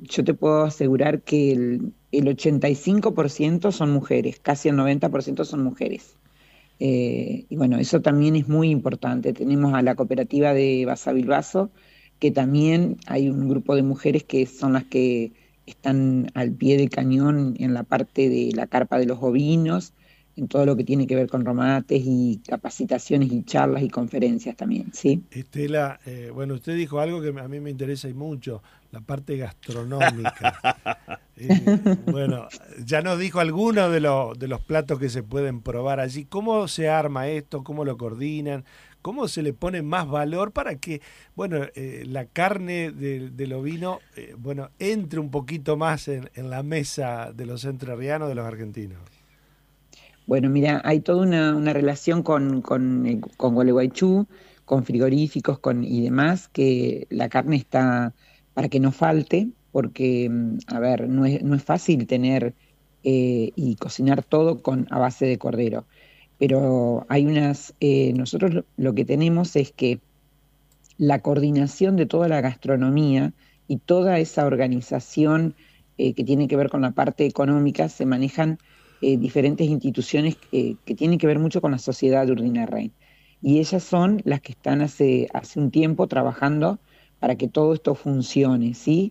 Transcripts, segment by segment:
yo te puedo asegurar que el 85% son mujeres, casi el 90% son mujeres. Y bueno, eso también es muy importante. Tenemos a la cooperativa de Basavilbaso, que también hay un grupo de mujeres que son las que están al pie del cañón en la parte de la carpa de los ovinos, en todo lo que tiene que ver con romates y capacitaciones y charlas y conferencias también, ¿sí? Estela, bueno, usted dijo algo que a mí me interesa y mucho, la parte gastronómica. Bueno, ya nos dijo algunos de los platos que se pueden probar allí. ¿Cómo se arma esto? ¿Cómo lo coordinan? ¿Cómo se le pone más valor para que, bueno, la carne del ovino, bueno, entre un poquito más en la mesa de los entrerrianos, de los argentinos? Bueno, mira, hay toda una relación con Gualeguaychú, con frigoríficos y demás, que la carne está para que no falte, porque, a ver, no es fácil tener y cocinar todo a base de cordero. Pero nosotros lo que tenemos es que la coordinación de toda la gastronomía y toda esa organización que tiene que ver con la parte económica se manejan diferentes instituciones que tienen que ver mucho con la sociedad de Urdinarrain. Y ellas son las que están hace un tiempo trabajando para que todo esto funcione, ¿sí?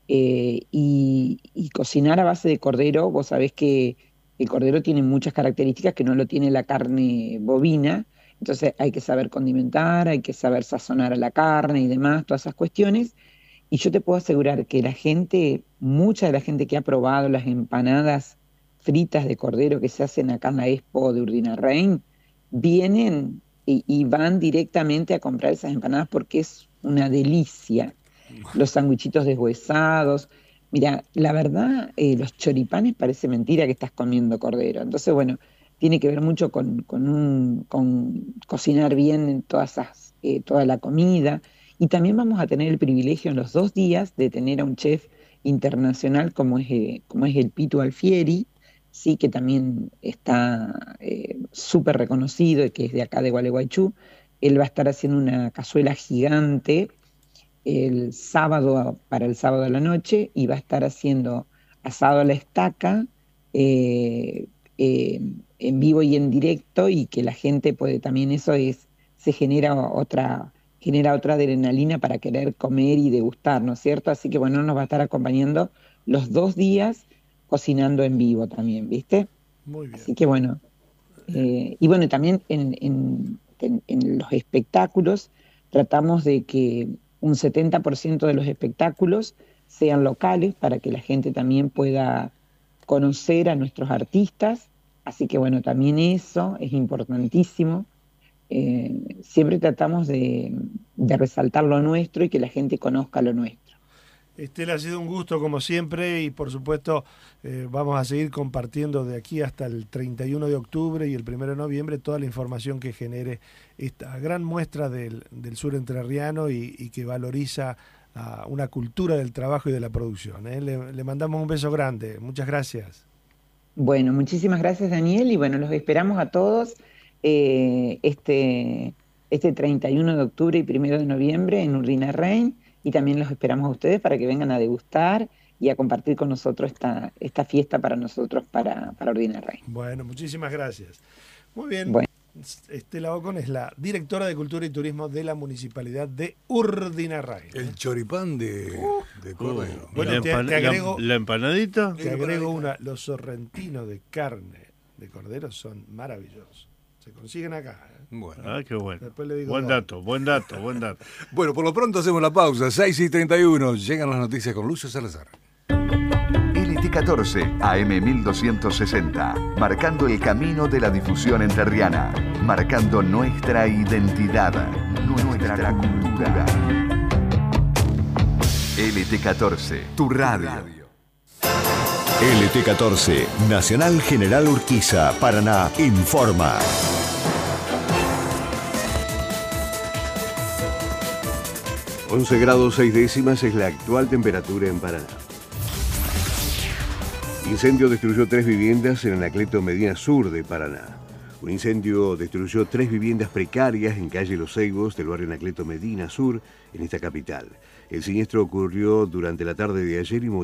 Y cocinar a base de cordero, vos sabés que el cordero tiene muchas características que no lo tiene la carne bovina, entonces hay que saber condimentar, hay que saber sazonar a la carne y demás, todas esas cuestiones. Y yo te puedo asegurar que mucha de la gente que ha probado las empanadas fritas de cordero que se hacen acá en la Expo de Urdinarrain, vienen y van directamente a comprar esas empanadas porque es una delicia. Los sandwichitos deshuesados. Mira, la verdad, los choripanes parece mentira que estás comiendo cordero. Entonces, bueno, tiene que ver mucho con cocinar bien en toda la comida. Y también vamos a tener el privilegio en los 2 días de tener a un chef internacional como es el Pitu Alfieri, sí, que también está súper reconocido y que es de acá de Gualeguaychú. Él va a estar haciendo una cazuela gigante para el sábado a la noche, y va a estar haciendo asado a la estaca, eh, eh, en vivo y en directo, y que la gente puede también, se genera otra adrenalina para querer comer y degustar, ¿no es cierto? Así que bueno, nos va a estar acompañando los 2 días cocinando en vivo también, ¿viste? Muy bien. Así que bueno, y bueno, también en los espectáculos tratamos de que un 70% de los espectáculos sean locales para que la gente también pueda conocer a nuestros artistas. Así que bueno, también eso es importantísimo. Siempre tratamos de resaltar lo nuestro y que la gente conozca lo nuestro. Estela, ha sido un gusto como siempre y por supuesto vamos a seguir compartiendo de aquí hasta el 31 de octubre y el 1 de noviembre toda la información que genere esta gran muestra del sur entrerriano y que valoriza una cultura del trabajo y de la producción. Le mandamos un beso grande. Muchas gracias. Bueno, muchísimas gracias, Daniel, y bueno, los esperamos a todos este 31 de octubre y 1 de noviembre en Urdinarrain, y también los esperamos a ustedes para que vengan a degustar y a compartir con nosotros esta fiesta para nosotros, para Urdinarrain. Bueno, muchísimas gracias. Muy bien. Bueno, Estela Ocon es la directora de Cultura y Turismo de la Municipalidad de Urdinarrain. El choripán de cordero. Bueno, te agrego, la empanadita. te agrego una. Los sorrentinos de carne de cordero son maravillosos. Se consiguen acá. Bueno. Ah, qué bueno. Después le digo Buen dónde. dato, buen dato, buen dato. Bueno, por lo pronto hacemos la pausa. 6:31. Llegan las noticias con Lucio Salazar. LT14 AM 1260, marcando el camino de la difusión entrerriana, marcando nuestra identidad, nuestra cultura. LT14, tu radio. LT14, Nacional General Urquiza, Paraná, informa. Once grados 6 décimas es la actual temperatura en Paraná. Incendio destruyó 3 viviendas en Anacleto Medina Sur de Paraná. Un incendio destruyó 3 viviendas precarias en calle Los Ceibos del barrio Anacleto Medina Sur en esta capital. El siniestro ocurrió durante la tarde de ayer y